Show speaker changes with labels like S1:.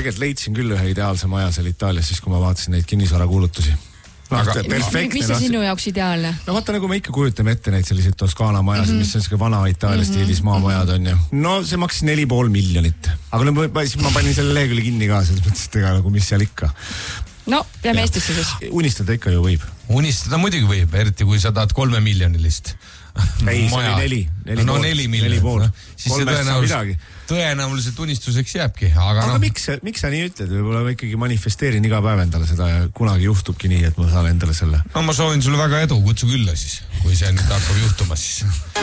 S1: tegelikult leidsin küll ühe ideaalse maja seal Itaalias, siis kui ma vaatasin neid kinnisvarakuulutusi.
S2: Mis see sinu jaoks ideaalne?
S1: No vaata, nagu me ikka kujutame ette neid selliseid Toskaana majasid, mis on selline vana Itaalia stiilis maamajad on ju. No see maksis 4,5 miljonit. Aga ma panin selle lehekülje kinni ka, selles mõttes, et ega nagu mis seal ikka.
S2: No, jääme Eestisse siis.
S1: Unistada ikka ju võib.
S3: Unistada muidugi võib, eriti kui sa tahad 3 miljonilist.
S1: Ei, see oli 4.
S3: No 4 miljonit. Siis see tõenäoliselt unistuseks jääbki.
S1: Aga miks sa nii ütled? Võib-olla ma ikkagi manifesteerin iga päev endale seda ja kunagi juhtubki nii, et ma saan endale selle.
S3: No ma soovin sulle väga edu, kutsu külla siis, kui see nüüd hakkab juhtuma siis.